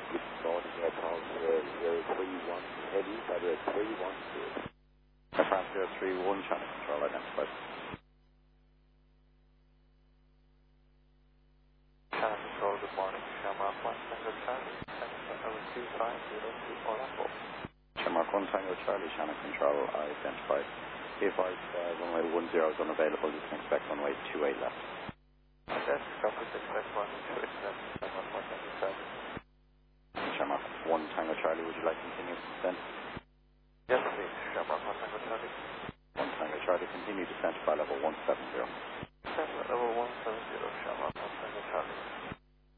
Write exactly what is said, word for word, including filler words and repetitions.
good morning, Air France zero three one heavy, February three one two. Air France zero three one, Channel Control identified. Channel Control, good morning. Shamrock one Tango Charlie, Tango two five zero two four one four. Shamrock one Tango Charlie, Channel Control identified. Be advised, uh, runway one zero is unavailable. You can expect runway two eight left. Yes, copy, expect one two eight left, Shamrock one Tango Charlie. Shamrock one Tango Charlie, would you like continuous descent? Yes, please, Shamrock one Tango Charlie. one Tango Charlie, continue descent by level one seven zero. Descent level one seven zero, Shamrock.